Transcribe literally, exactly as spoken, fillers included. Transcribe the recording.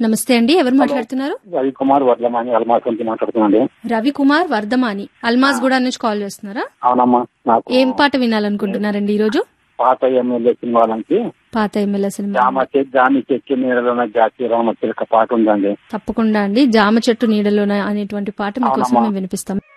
నమస్తే అండి, ఎవరు మాట్లాడుతున్నారు? రవికుమార్ వర్ధమాని అల్మాస్ నుంచి మాట్లాడుతున్నాండి. రవికుమార్ వర్ధమాని అల్మాస్ గూడ నుంచి కాల్ చేస్తున్నారా? అవునమ్మా. నాకు ఏం పాట వినాలనుకుంటున్నారండి ఈ రోజు? పాత ఎమ్మెల్యే సినిమా నుంచి పాత ఎమ్మెల్యే సినిమా జామ చెట్టు జామి చెట్టు నీడలోన జాతి రామ చిలక పాట ఉందండి. తప్పకుండా అండి, జామ చెట్టు నీడలోన అనేటువంటి పాట మీకోసం మేము వినిపిస్తాం.